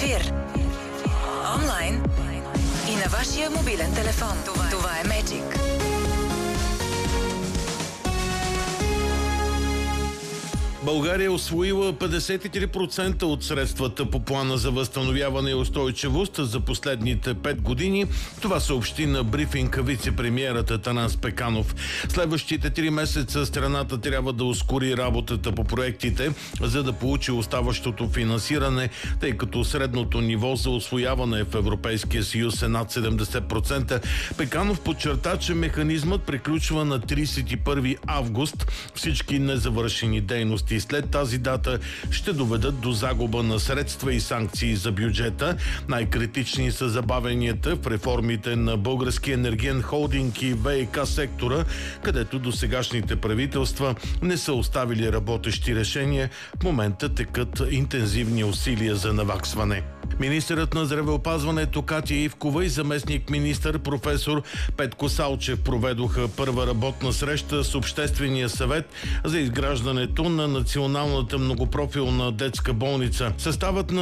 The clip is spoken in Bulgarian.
ефир, онлайн и на вашия мобилен телефон. Това е Magic. България освоила 53% от средствата по плана за възстановяване и устойчивост за последните 5 години. Това съобщи на брифинг вице-премиерът Атанас Пеканов. Следващите 3 месеца страната трябва да ускори работата по проектите, за да получи оставащото финансиране, тъй като средното ниво за усвояване в Европейския съюз е над 70%. Пеканов подчерта, че механизмът приключва на 31 август. Всички незавършени дейности след тази дата ще доведат до загуба на средства и санкции за бюджета. Най-критични са забавенията в реформите на Българския енергиен холдинг и ВиК сектора, където досегашните правителства не са оставили работещи решения. В момента текат интензивни усилия за наваксване. Министърът на здравеопазването Катя Ивкова и заместник-министър професор Петко Салчев проведоха първа работна среща с Обществения съвет за изграждането на Националната многопрофилна детска болница. Съставът на